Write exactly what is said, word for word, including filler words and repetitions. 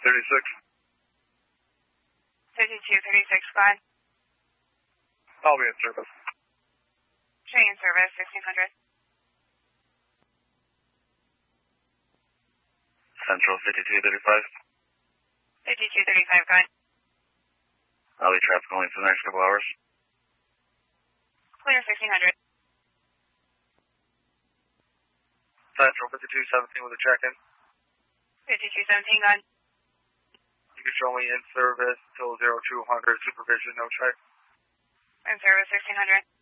thirty-six. fifty-two thirty-six, go ahead. I'll be in service. Showing in service, sixteen hundred. Central fifty-two thirty-five. fifty-two thirty-five, go ahead. I'll be traffic only for the next couple hours. Clear, sixteen hundred. Central fifty-two seventeen with a check-in. fifty-two seventeen, go ahead. You can show me in service till zero two hundred, supervision, no check. In service, sixteen hundred.